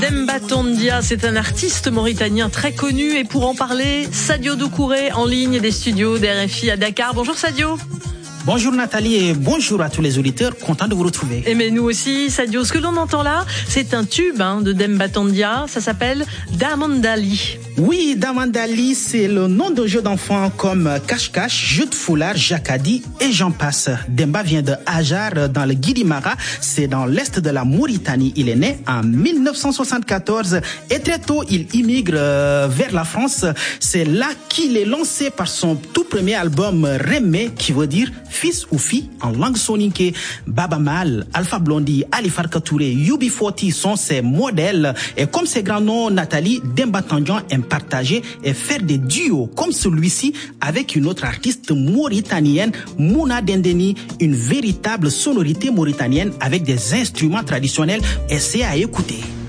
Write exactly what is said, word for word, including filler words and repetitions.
Demba Tondia, c'est un artiste mauritanien très connu et pour en parler, Sadio Doucouré en ligne des studios d'R F I à Dakar. Bonjour Sadio. Bonjour Nathalie et bonjour à tous les auditeurs, content de vous retrouver. Et mais nous aussi Sadio, ce que l'on entend là, c'est un tube hein, de Demba Tondia, ça s'appelle Damandali. Oui, Damandali, c'est le nom de jeux d'enfants comme cache-cache, jeu de foulard, jacadi et j'en passe. Demba vient de Ajar dans le Guirimara, c'est dans l'est de la Mauritanie. Il est né en mille neuf cent soixante-quatorze et très tôt il immigre vers la France. C'est là qu'il est lancé par son tout premier album Rémé, qui veut dire fils ou fille en langue soninké. Baba Mal, Alpha Blondy, Ali Farka Touré, U B quarante sont ses modèles. Et comme ses grands noms, Nathalie, Demba Tondia aime partager et faire des duos comme celui-ci avec une autre artiste mauritanienne, Mouna Dendeni, une véritable sonorité mauritanienne avec des instruments traditionnels. Essayez à écouter.